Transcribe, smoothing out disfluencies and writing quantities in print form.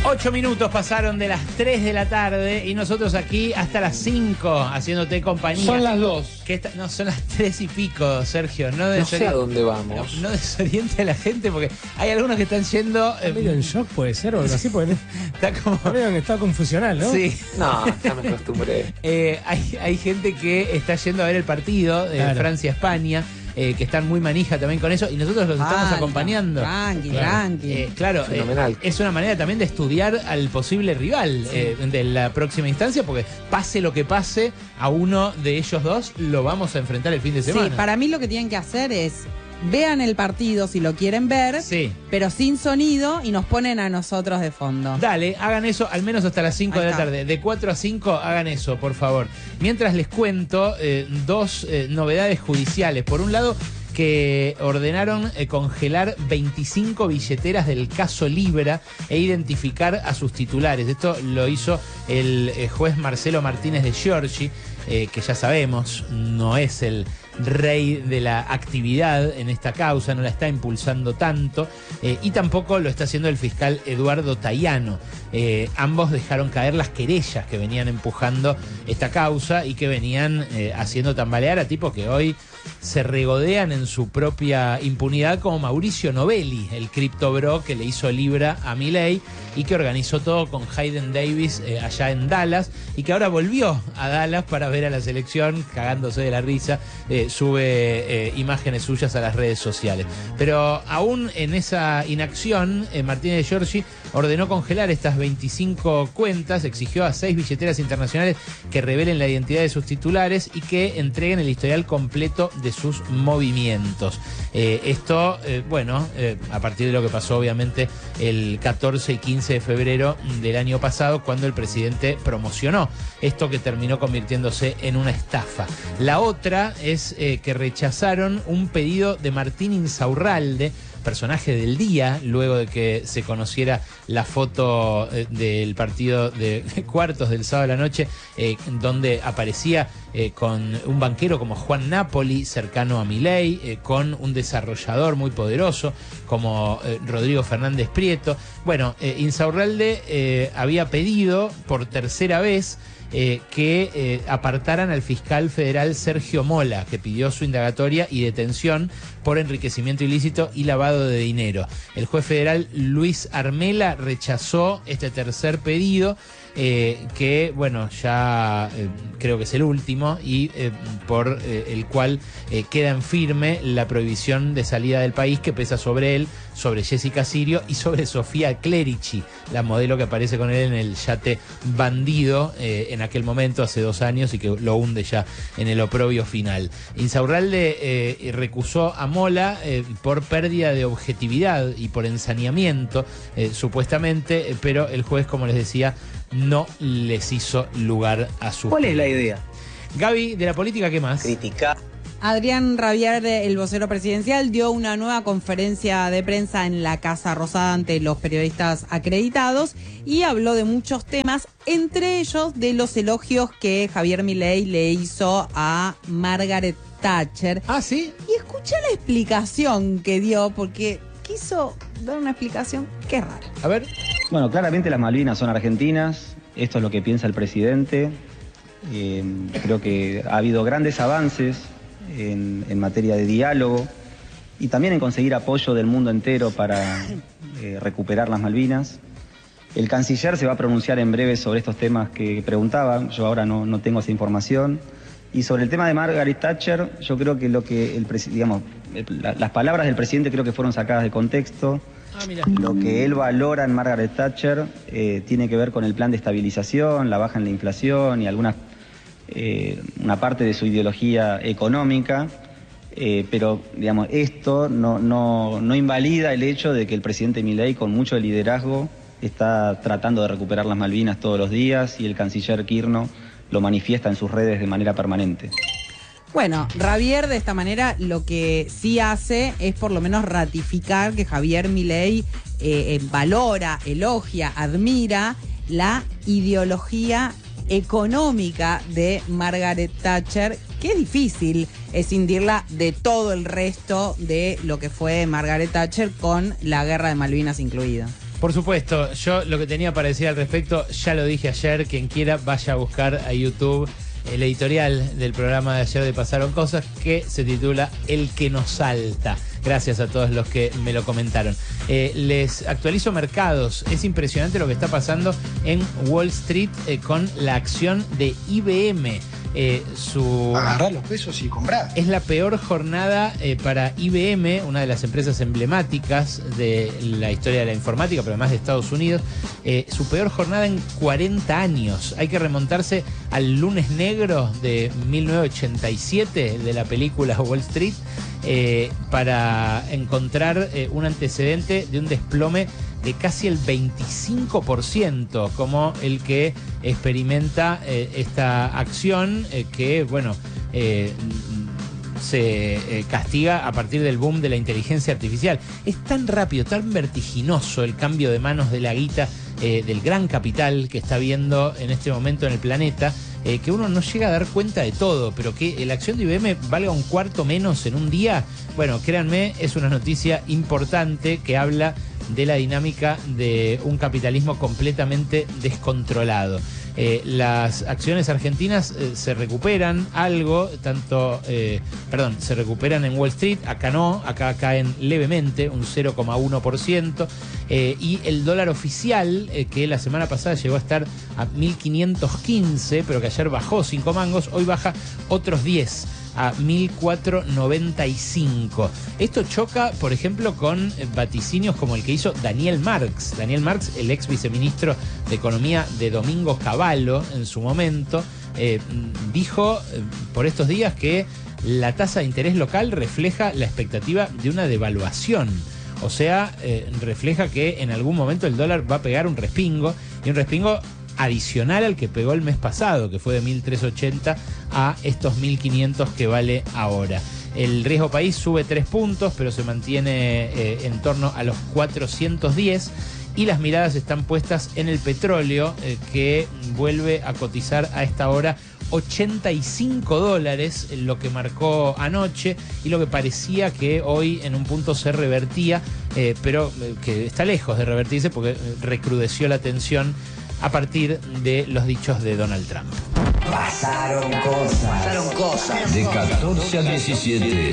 8 minutos pasaron de las 3 de la tarde y nosotros aquí hasta las 5 haciéndote compañía. Son las 2. No, son las 3 y pico, Sergio. No sé a dónde vamos. No desoriente a la gente porque hay algunos que están yendo... medio en shock puede ser o algo así, porque está como... medio en estado confusional, ¿no? Sí. No, ya me acostumbré. Hay gente que está yendo a ver el partido de Francia-España. Que están muy manija también con eso y nosotros los estamos acompañando. Tranqui. Claro, es una manera también de estudiar al posible rival de la próxima instancia, porque pase lo que pase, a uno de ellos dos lo vamos a enfrentar el fin de semana. Sí, para mí lo que tienen que hacer es vean el partido si lo quieren ver, pero sin sonido y nos ponen a nosotros de fondo. Dale, hagan eso al menos hasta las 5 de la tarde. De 4 a 5 hagan eso, por favor. Mientras les cuento dos novedades judiciales. Por un lado, que ordenaron congelar 25 billeteras del caso Libra e identificar a sus titulares. Esto lo hizo el juez Marcelo Martínez de Giorgi, que ya sabemos, no es el rey de la actividad en esta causa, no la está impulsando tanto, y tampoco lo está haciendo el fiscal Eduardo Tayano. Ambos dejaron caer las querellas que venían empujando esta causa y que venían haciendo tambalear a tipos que hoy se regodean en su propia impunidad, como Mauricio Novelli, el criptobro que le hizo Libra a Milei y que organizó todo con Hayden Davis allá en Dallas, y que ahora volvió a Dallas para ver a la selección cagándose de la risa. Sube imágenes suyas a las redes sociales. Pero aún en esa inacción, Martínez de Giorgi ordenó congelar estas 25 cuentas, exigió a 6 billeteras internacionales que revelen la identidad de sus titulares y que entreguen el historial completo de sus movimientos. Esto, a partir de lo que pasó obviamente el 14 y 15 de febrero del año pasado, cuando el presidente promocionó esto que terminó convirtiéndose en una estafa. La otra es que rechazaron un pedido de Martín Insaurralde, personaje del día, luego de que se conociera la foto del partido de cuartos del sábado a la noche, donde aparecía con un banquero como Juan Napoli, cercano a Milei, con un desarrollador muy poderoso como Rodrigo Fernández Prieto. Bueno, Insaurralde había pedido por tercera vez que apartaran al fiscal federal Sergio Mola, que pidió su indagatoria y detención por enriquecimiento ilícito y lavado de dinero. El juez federal Luis Armela rechazó este tercer pedido, que ya creo que es el último, y por el cual queda en firme la prohibición de salida del país que pesa sobre él, sobre Jessica Sirio y sobre Sofía Clerici, la modelo que aparece con él en el yate Bandido en aquel momento, hace 2 años, y que lo hunde ya en el oprobio final. Insaurralde recusó a Mola por pérdida de objetividad y por ensañamiento, supuestamente, pero el juez, como les decía, no les hizo lugar a su... ¿Cuál es la idea? Gaby, de la política, ¿qué más? Criticar. Adrián Rabier, el vocero presidencial, dio una nueva conferencia de prensa en la Casa Rosada ante los periodistas acreditados y habló de muchos temas, entre ellos de los elogios que Javier Milei le hizo a Margaret Thatcher. Ah, ¿sí? Y escuché la explicación que dio, porque quiso dar una explicación que es rara. A ver. Bueno, claramente las Malvinas son argentinas, esto es lo que piensa el presidente. Creo que ha habido grandes avances en materia de diálogo y también en conseguir apoyo del mundo entero para recuperar las Malvinas. El canciller se va a pronunciar en breve sobre estos temas que preguntaba, yo ahora no tengo esa información. Y sobre el tema de Margaret Thatcher, yo creo que las palabras del presidente creo que fueron sacadas de contexto. Lo que él valora en Margaret Thatcher tiene que ver con el plan de estabilización, la baja en la inflación y una parte de su ideología económica, pero esto no invalida el hecho de que el presidente Milei, con mucho liderazgo, está tratando de recuperar las Malvinas todos los días, y el canciller Kirchner lo manifiesta en sus redes de manera permanente. Bueno, Rabier de esta manera lo que sí hace es por lo menos ratificar que Javier Milei valora, elogia, admira la ideología económica de Margaret Thatcher, que es difícil escindirla de todo el resto de lo que fue Margaret Thatcher, con la guerra de Malvinas incluida. Por supuesto, yo lo que tenía para decir al respecto, ya lo dije ayer, quien quiera vaya a buscar a YouTube el editorial del programa de ayer de Pasaron Cosas, que se titula El que nos salta. Gracias a todos los que me lo comentaron. Les actualizo mercados. Es impresionante lo que está pasando en Wall Street con la acción de IBM. Agarrar los pesos y comprar. Es la peor jornada para IBM, una de las empresas emblemáticas de la historia de la informática, pero además de Estados Unidos. Su peor jornada en 40 años. Hay que remontarse al lunes negro de 1987 de la película Wall Street para encontrar un antecedente de un desplome de casi el 25%, como el que experimenta esta acción que, bueno, se castiga a partir del boom de la inteligencia artificial. Es tan rápido, tan vertiginoso el cambio de manos de la guita del gran capital que está viendo en este momento en el planeta, que uno no llega a dar cuenta de todo, pero que la acción de IBM valga un cuarto menos en un día, bueno, créanme, es una noticia importante que habla de la dinámica de un capitalismo completamente descontrolado. Las acciones argentinas se recuperan algo, se recuperan en Wall Street, acá no, acá caen levemente, un 0,1%, y el dólar oficial, que la semana pasada llegó a estar a 1.515, pero que ayer bajó 5 mangos, hoy baja otros 10. A 1.495. Esto choca, por ejemplo, con vaticinios como el que hizo Daniel Marx. Daniel Marx, el ex viceministro de Economía de Domingo Cavallo, en su momento, dijo por estos días que la tasa de interés local refleja la expectativa de una devaluación. O sea, refleja que en algún momento el dólar va a pegar un respingo, y un respingo adicional al que pegó el mes pasado, que fue de 1.380 a estos 1.500 que vale ahora. El riesgo país sube 3 puntos, pero se mantiene en torno a los 410, y las miradas están puestas en el petróleo, que vuelve a cotizar a esta hora $85, lo que marcó anoche y lo que parecía que hoy en un punto se revertía, pero que está lejos de revertirse porque recrudeció la tensión a partir de los dichos de Donald Trump. Pasaron cosas. De 14 a 17.